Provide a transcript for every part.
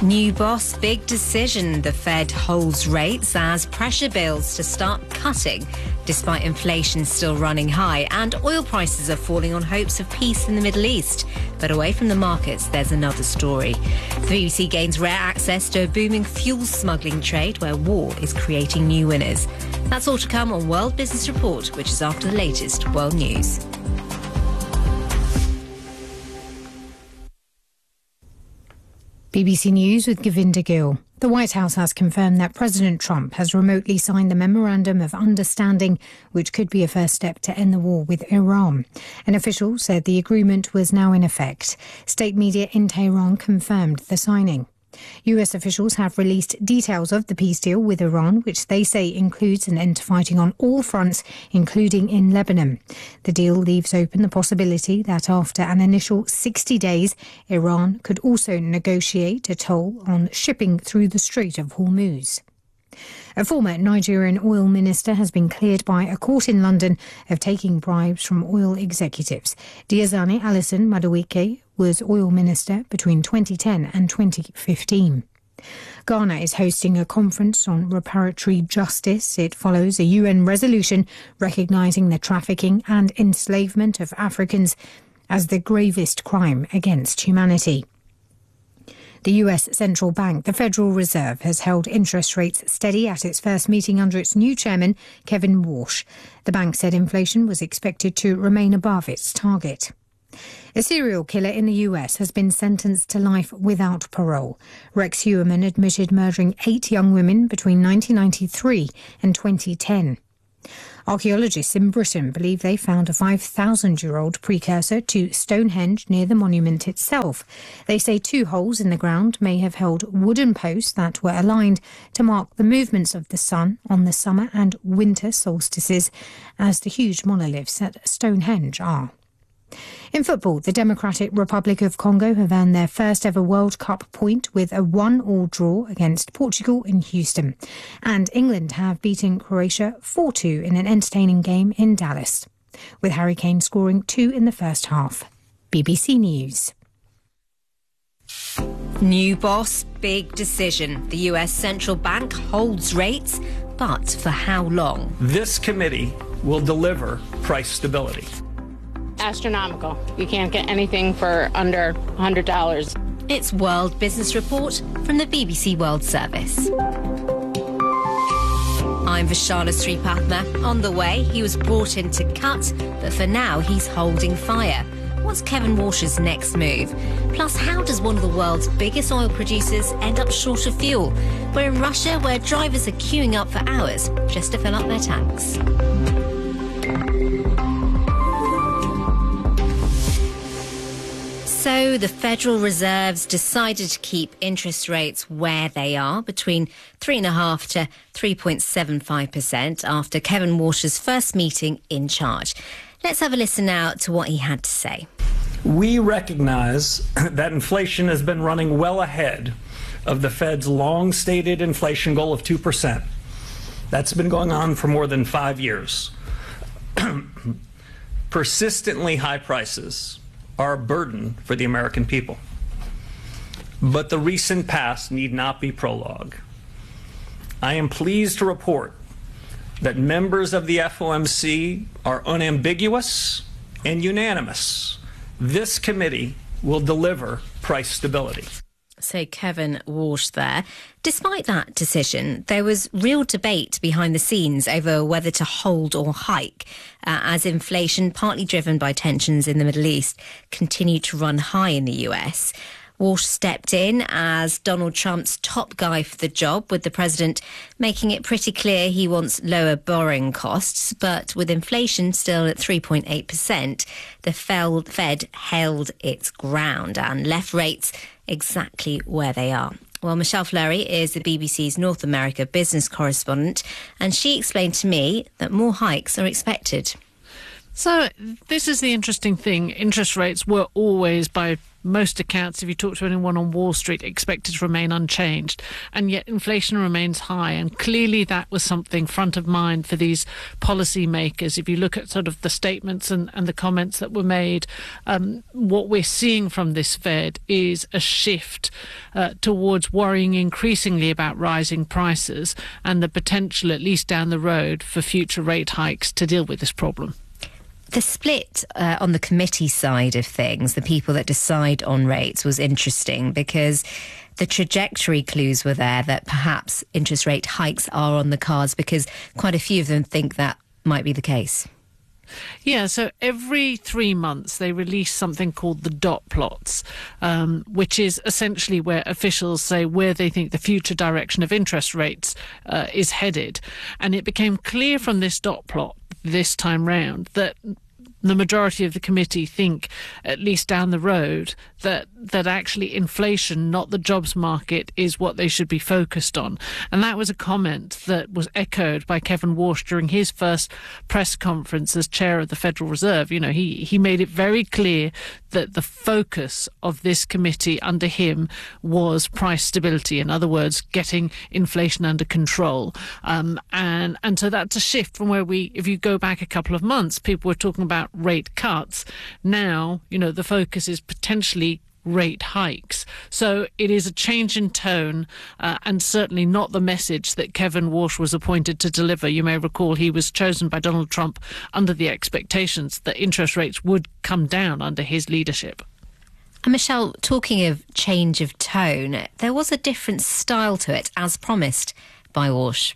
New boss, big decision. The Fed holds rates as pressure builds to start cutting, despite inflation still running high, and oil prices are falling on hopes of peace in the Middle East. But away from the markets, there's another story. The BBC gains rare access to a booming fuel smuggling trade where war is creating new winners. That's all to come on World Business Report, which is after the latest world news. BBC News with Govinda Gill. The White House has confirmed that President Trump has remotely signed the Memorandum of Understanding, which could be a first step to end the war with Iran. An official said the agreement was now in effect. State media in Tehran confirmed the signing. US officials have released details of the peace deal with Iran, which they say includes an end to fighting on all fronts, including in Lebanon. The deal leaves open the possibility that after an initial 60 days, Iran could also negotiate a toll on shipping through the Strait of Hormuz. A former Nigerian oil minister has been cleared by a court in London of taking bribes from oil executives. Diazani Alison Madueke was oil minister between 2010 and 2015. Ghana is hosting a conference on reparatory justice. It follows a UN resolution recognising the trafficking and enslavement of Africans as the gravest crime against humanity. The US Central Bank, the Federal Reserve, has held interest rates steady at its first meeting under its new chairman, Kevin Walsh. The bank said inflation was expected to remain above its target. A serial killer in the US has been sentenced to life without parole. Rex Heuermann admitted murdering 8 young women between 1993 and 2010. Archaeologists in Britain believe they found a 5,000-year-old precursor to Stonehenge near the monument itself. They say 2 holes in the ground may have held wooden posts that were aligned to mark the movements of the sun on the summer and winter solstices, as the huge monoliths at Stonehenge are. In football, the Democratic Republic of Congo have earned their first ever World Cup point with a 1-1 draw against Portugal in Houston. And England have beaten Croatia 4-2 in an entertaining game in Dallas, with Harry Kane scoring 2 in the first half. BBC News. New boss, big decision. The US Central Bank holds rates, but for how long? This committee will deliver price stability. Astronomical. You can't get anything for under $100. It's World Business Report from the BBC World Service. I'm Vishala Sripathma. On the way, he was brought in to cut, but for now he's holding fire. What's Kevin Walsh's next move? Plus, how does one of the world's biggest oil producers end up short of fuel? We're in Russia, where drivers are queuing up for hours just to fill up their tanks. So the Federal Reserve's decided to keep interest rates where they are, between 3.5% to 3.75%, after Kevin Walsh's first meeting in charge. Let's have a listen now to what he had to say. We recognize that inflation has been running well ahead of the Fed's long-stated inflation goal of 2%. That's been going on for more than 5 years. Persistently high prices are a burden for the American people. But the recent past need not be prologue. I am pleased to report that members of the FOMC are unambiguous and unanimous. This committee will deliver price stability. So Kevin Walsh there. Despite that decision, there was real debate behind the scenes over whether to hold or hike, as inflation, partly driven by tensions in the Middle East, continued to run high in the US. Walsh stepped in as Donald Trump's top guy for the job, with the president making it pretty clear he wants lower borrowing costs. But with inflation still at 3.8%, the Fed held its ground and left rates exactly where they are. Well, Michelle Fleury is the BBC's North America business correspondent, and she explained to me that more hikes are expected. So this is the interesting thing. Interest rates were always, by most accounts, if you talk to anyone on Wall Street, expected to remain unchanged. And yet inflation remains high. And clearly that was something front of mind for these policy makers. If you look at sort of the statements and the comments that were made, what we're seeing from this Fed is a shift towards worrying increasingly about rising prices and the potential, at least down the road, for future rate hikes to deal with this problem. The split on the committee side of things, the people that decide on rates, was interesting because the trajectory clues were there that perhaps interest rate hikes are on the cards because quite a few of them think that might be the case. Yeah, so every 3 months they release something called the dot plots, which is essentially where officials say where they think the future direction of interest rates is headed. And it became clear from this dot plot this time round that the majority of the committee think, at least down the road, that actually inflation, not the jobs market, is what they should be focused on. And that was a comment that was echoed by Kevin Warsh during his first press conference as chair of the Federal Reserve. You know, he made it very clear that the focus of this committee under him was price stability. In other words, getting inflation under control. And so that's a shift from where if you go back a couple of months, people were talking about rate cuts. Now, you know, the focus is potentially rate hikes. So it is a change in tone and certainly not the message that Kevin Warsh was appointed to deliver. You may recall he was chosen by Donald Trump under the expectations that interest rates would come down under his leadership. And Michelle, talking of change of tone, there was a different style to it, as promised by Warsh.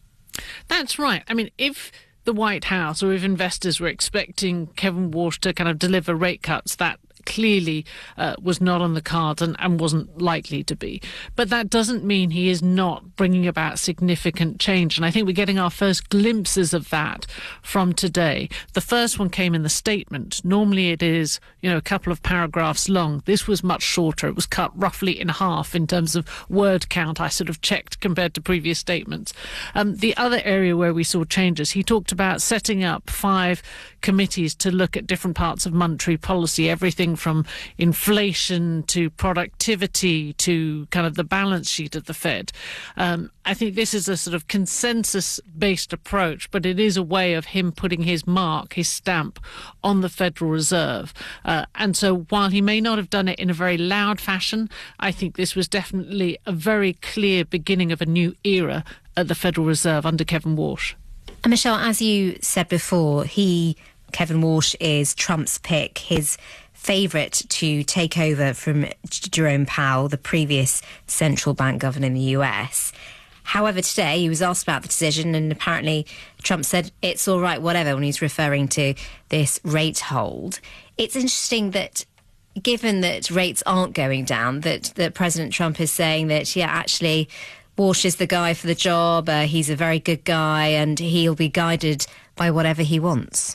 That's right. I mean, if the White House or if investors were expecting Kevin Warsh to kind of deliver rate cuts, that clearly was not on the cards and wasn't likely to be. But that doesn't mean he is not bringing about significant change. And I think we're getting our first glimpses of that from today. The first one came in the statement. Normally it is, you know, a couple of paragraphs long. This was much shorter. It was cut roughly in half in terms of word count. I sort of checked compared to previous statements. The other area where we saw changes, he talked about setting up 5 committees to look at different parts of monetary policy, everything from inflation to productivity to kind of the balance sheet of the Fed. I think this is a sort of consensus-based approach, but it is a way of him putting his mark, his stamp on the Federal Reserve. And so while he may not have done it in a very loud fashion, I think this was definitely a very clear beginning of a new era at the Federal Reserve under Kevin Warsh. And Michelle, as you said before, Kevin Warsh, is Trump's pick, his favourite to take over from Jerome Powell, the previous central bank governor in the US. However, today he was asked about the decision and apparently Trump said it's all right, whatever, when he's referring to this rate hold. It's interesting that given that rates aren't going down, that President Trump is saying that, yeah, actually, Warsh is the guy for the job, he's a very good guy and he'll be guided by whatever he wants.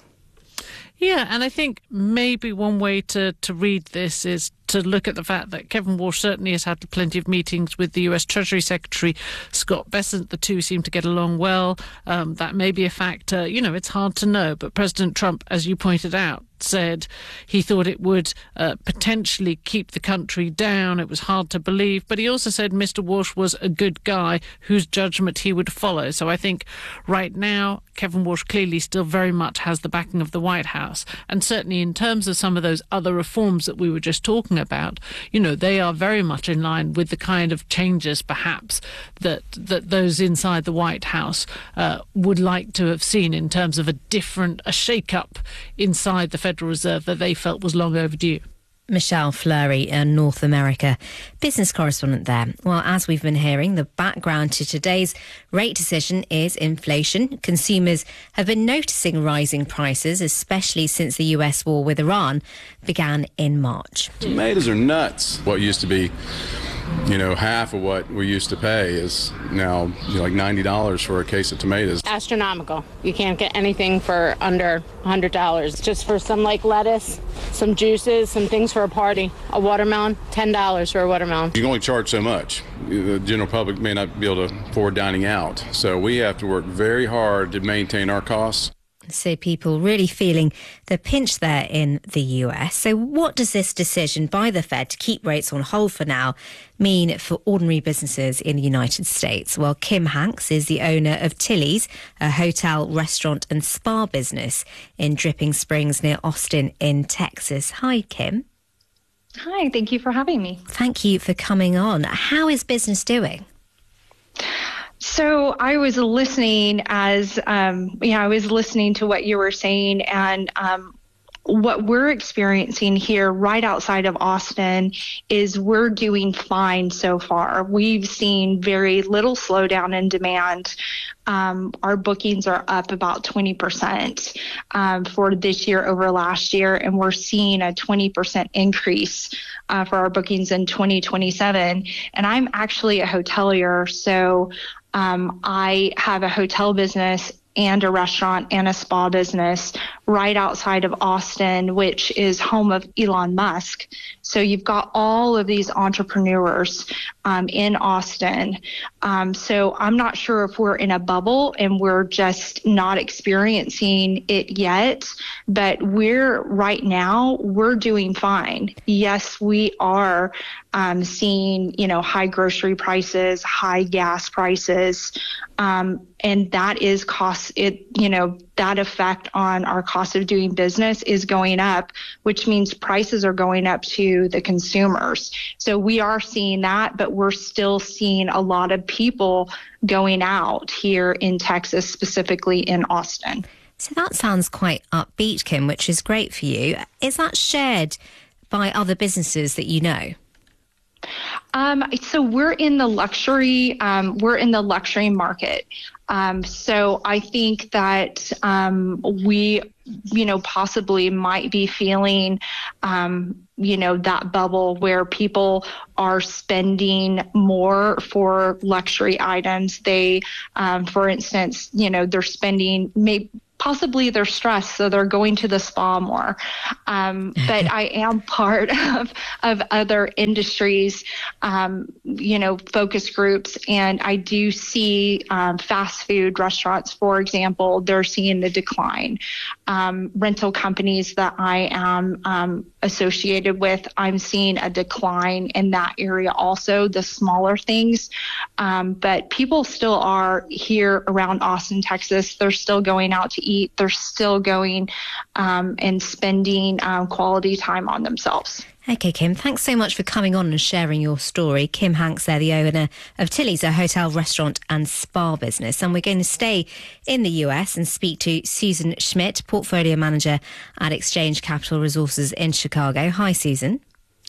Yeah, and I think maybe one way to read this is to look at the fact that Kevin Warsh certainly has had plenty of meetings with the US Treasury Secretary Scott Bessent. The two seem to get along well. That may be a factor. You know, it's hard to know. But President Trump, as you pointed out, said he thought it would potentially keep the country down. It was hard to believe. But he also said Mr. Warsh was a good guy whose judgment he would follow. So I think right now, Kevin Warsh clearly still very much has the backing of the White House. And certainly in terms of some of those other reforms that we were just talking about, you know, they are very much in line with the kind of changes perhaps that those inside the White House would like to have seen in terms of a shake-up inside the Federal Reserve that they felt was long overdue. Michelle Fleury, a North America business correspondent there. Well, as we've been hearing, the background to today's rate decision is inflation. Consumers have been noticing rising prices, especially since the US war with Iran began in March. Tomatoes are nuts. What used to be, you know, half of what we used to pay is now, you know, like $90 for a case of tomatoes. Astronomical. You can't get anything for under $100. Just for some like lettuce, some juices, some things for a party. A watermelon, $10 for a watermelon. You can only charge so much. The general public may not be able to afford dining out. So we have to work very hard to maintain our costs. So people really feeling the pinch there in the US. So what does this decision by the Fed to keep rates on hold for now mean for ordinary businesses in the United States? Well, Kim Hanks is the owner of Tilly's, a hotel, restaurant and spa business in Dripping Springs near Austin in Texas. Hi, Kim. Hi, thank you for having me. Thank you for coming on. How is business doing? So I was listening I was listening to what you were saying, and what we're experiencing here right outside of Austin is we're doing fine so far. We've seen very little slowdown in demand. Our bookings are up about 20% for this year over last year, and we're seeing a 20% increase for our bookings in 2027. And I'm actually a hotelier, so I have a hotel business and a restaurant and a spa business right outside of Austin, which is home of Elon Musk. So you've got all of these entrepreneurs in Austin. So I'm not sure if we're in a bubble and we're just not experiencing it yet, but right now we're doing fine. Yes, we are seeing, high grocery prices, high gas prices, and that is that effect on our cost of doing business is going up, which means prices are going up to the consumers. So we are seeing that, but we're still seeing a lot of people going out here in Texas, specifically in Austin. So that sounds quite upbeat, Kim, which is great for you. Is that shared by other businesses that you know? So we're in the luxury market. So I think that we, possibly might be feeling, that bubble where people are spending more for luxury items. They, for instance, they're spending possibly they're stressed, so they're going to the spa more. But I am part of other industries, focus groups, and I do see fast food restaurants, for example, they're seeing the decline. Rental companies that I am associated with, I'm seeing a decline in that area also, the smaller things. But people still are here around Austin, Texas. They're still going out to eat. They're still going and spending quality time on themselves. Okay, Kim, thanks so much for coming on and sharing your story. Kim Hanks there, the owner of Tilly's, a hotel, restaurant and spa business. And we're going to stay in the US and speak to Susan Schmidt, portfolio manager at Exchange Capital Resources in Chicago. Hi, Susan.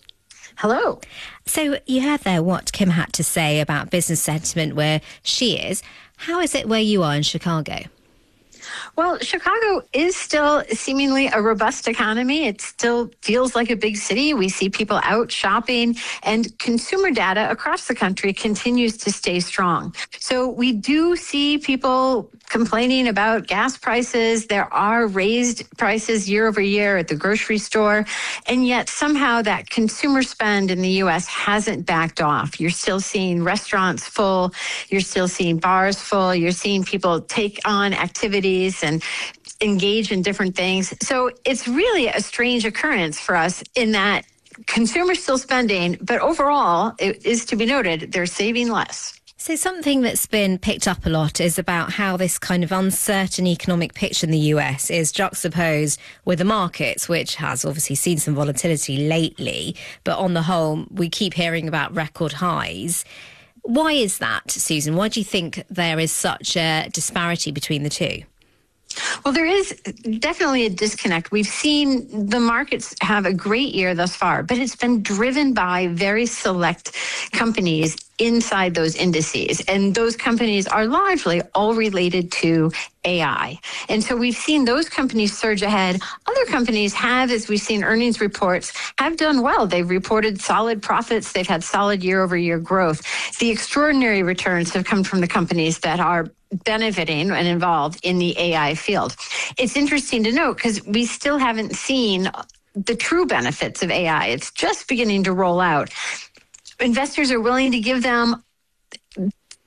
Hello. So you heard there what Kim had to say about business sentiment where she is. How is it where you are in Chicago? Well, Chicago is still seemingly a robust economy. It still feels like a big city. We see people out shopping, and consumer data across the country continues to stay strong. So we do see people complaining about gas prices. There are raised prices year over year at the grocery store, and yet somehow that consumer spend in the U.S. hasn't backed off. You're still seeing restaurants full. You're still seeing bars full. You're seeing people take on activities and engage in different things. So it's really a strange occurrence for us in that consumers still spending, but overall, it is to be noted, they're saving less. So something that's been picked up a lot is about how this kind of uncertain economic picture in the US is juxtaposed with the markets, which has obviously seen some volatility lately. But on the whole, we keep hearing about record highs. Why is that, Susan? Why do you think there is such a disparity between the two? Well, there is definitely a disconnect. We've seen the markets have a great year thus far, but it's been driven by very select companies inside those indices. And those companies are largely all related to AI. And so we've seen those companies surge ahead. Other companies have, as we've seen earnings reports, have done well. They've reported solid profits. They've had solid year-over-year growth. The extraordinary returns have come from the companies that are benefiting and involved in the AI field. It's interesting to note because we still haven't seen the true benefits of AI. It's just beginning to roll out. Investors are willing to give them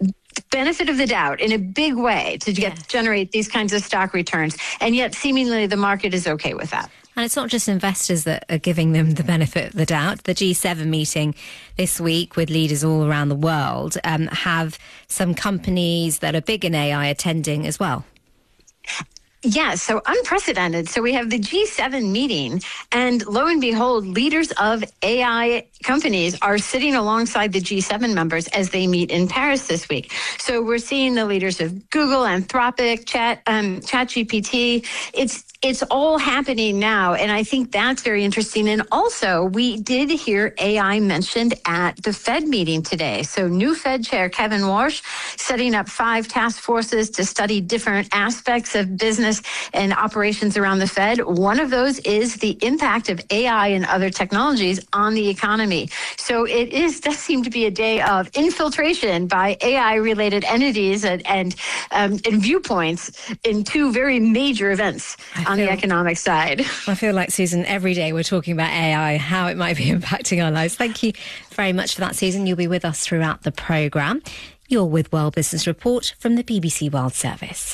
benefit of the doubt in a big way to generate these kinds of stock returns. And yet seemingly the market is okay with that. And it's not just investors that are giving them the benefit of the doubt. The G7 meeting this week with leaders all around the world have some companies that are big in AI attending as well. Yeah, so unprecedented. So we have the G7 meeting, and lo and behold, leaders of AI companies are sitting alongside the G7 members as they meet in Paris this week. So we're seeing the leaders of Google, Anthropic, ChatGPT. It's all happening now, and I think that's very interesting. And also, we did hear AI mentioned at the Fed meeting today. So new Fed Chair Kevin Warsh setting up 5 task forces to study different aspects of business and operations around the Fed. One of those is the impact of AI and other technologies on the economy. So it does seem to be a day of infiltration by AI-related entities and viewpoints in 2 very major events on the economic side. I feel like, Susan, every day we're talking about AI, how it might be impacting our lives. Thank you very much for that, Susan. You'll be with us throughout the programme. You're with World Business Report from the BBC World Service.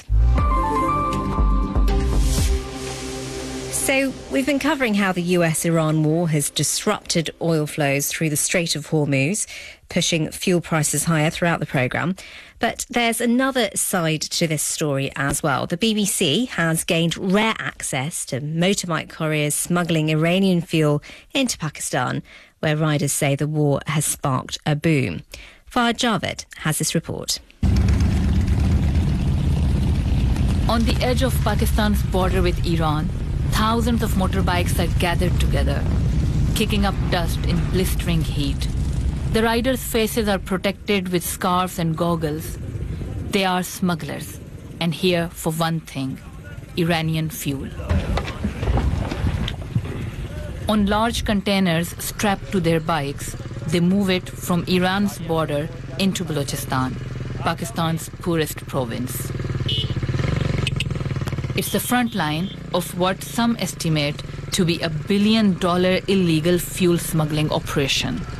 So we've been covering how the US-Iran war has disrupted oil flows through the Strait of Hormuz, pushing fuel prices higher throughout the programme. But there's another side to this story as well. The BBC has gained rare access to motorbike couriers smuggling Iranian fuel into Pakistan, where riders say the war has sparked a boom. Fahad Javed has this report. On the edge of Pakistan's border with Iran, thousands of motorbikes are gathered together, kicking up dust in blistering heat. The riders' faces are protected with scarves and goggles. They are smugglers, and here for one thing, Iranian fuel. On large containers strapped to their bikes, they move it from Iran's border into Balochistan, Pakistan's poorest province. It's the front line of what some estimate to be $1 billion illegal fuel smuggling operation.